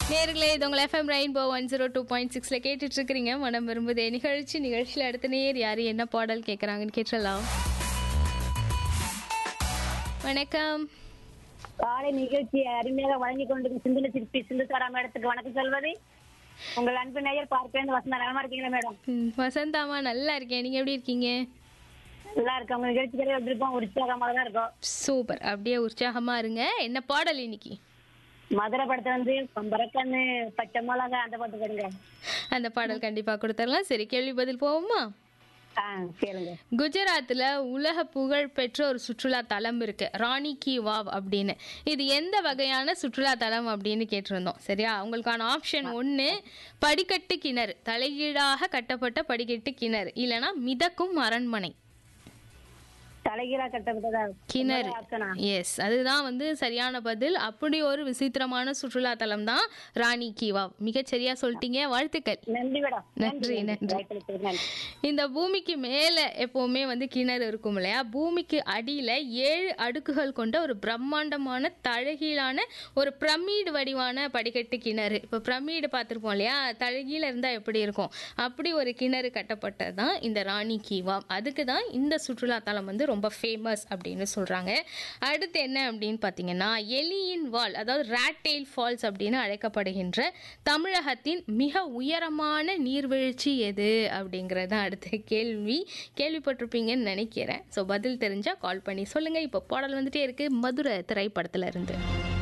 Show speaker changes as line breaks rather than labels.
நேர்களே, இது உங்கள் எஃப்எம் ரெயின்போ 102.6ல கேட்டுட்டு இருக்கிறீங்க. மனம் விரும்புதே நிகழ்ச்சியில் அடுத்த நேர் யாரு என்ன பாடல் கேட்குறாங்கன்னு கேட்டலாம். வணக்கம்.
காலை நிகழ்ச்சியை அருமையாக வழங்கி கொண்டு சிந்துல சிற்பி சிந்துசாரா மேடத்துக்கு வணக்கம் சொல்வது உங்கள் அன்பு நேயர் பார்ப்பேன். வசந்தா நலமா இருக்கீங்களா மேடம்?
வசந்தாமா, நல்லா இருக்கேன். நீங்க எப்படி இருக்கீங்க?
நல்லா இருக்கோம். உங்க நிகழ்ச்சிகளே எப்படி இருக்கோம்? உற்சாகமாக தான் இருக்கும்.
சூப்பர், அப்படியே உற்சாகமா இருங்க. என்ன பாடல் இன்னைக்கு?
மதுரை படத்தை வந்து பம்பரக்கண்ணு பச்சை மிளகா அந்த பாட்டு பாருங்க.
அந்த பாடல் கண்டிப்பா கொடுத்துடலாம். சரி, கேள்வி பதில் போவோமா?
கேளுங்க.
குஜராத்தில் உலக புகழ் பெற்ற ஒரு சுற்றுலா தலம் இருக்கு, ராணி கி வாவ் அப்படின்னு. இது எந்த வகையான சுற்றுலா தலம் அப்படின்னு கேட்டிருந்தோம். சரியா? உங்களுக்கான ஆப்ஷன் 1 படிக்கட்டு கிணறு, தலைகீழாக கட்டப்பட்ட படிக்கட்டு கிணறு, இல்லைன்னா மிதக்கும் அரண்மனை.
தலைகீழா கட்டப்பட்டதா
கிணறு. எஸ், அதுதான் வந்து சரியான பதில். அப்படி ஒரு விசித்திரமான சுற்றுலா தலம் தான் ராணி கி வாவ். மிகச்சரியா சொல்லிட்டீங்க, வாழ்த்துக்கள்.
நன்றி மேடம்.
நன்றி நன்றி. இந்த பூமிக்கு மேல எப்பவுமே வந்து கிணறு இருக்கும் இல்லையா? பூமிக்கு அடியில 7 அடுக்குகள் கொண்ட ஒரு பிரம்மாண்டமான தழகீழான ஒரு பிரமிடு வடிவான படிக்கட்டு கிணறு. இப்போ பிரமிடு பார்த்துருப்போம் இல்லையா? தழகீழ இருந்தா எப்படி இருக்கும், அப்படி ஒரு கிணறு கட்டப்பட்டதுதான் இந்த ராணி கி வாவ். அதுக்கு தான் இந்த சுற்றுலா தலம் வந்து ரொம்ப ஃபேமஸ் அப்படின்னு சொல்றாங்க. அடுத்து என்ன அப்படின்னு பார்த்தீங்கன்னா, எலியின் வால், அதாவது ராட்டெயில் ஃபால்ஸ் அப்படின்னு அழைக்கப்படுகின்ற தமிழகத்தின் மிக உயரமான நீர்வீழ்ச்சி எது அப்படிங்கிறது தான் அடுத்த கேள்வி. கேள்விப்பட்டிருப்பீங்கன்னு நினைக்கிறேன். ஸோ பதில் தெரிஞ்சா கால் பண்ணி சொல்லுங்க. இப்போ பாடல் வந்துட்டே இருக்கு, மதுரை திரைப்படத்துல இருந்து.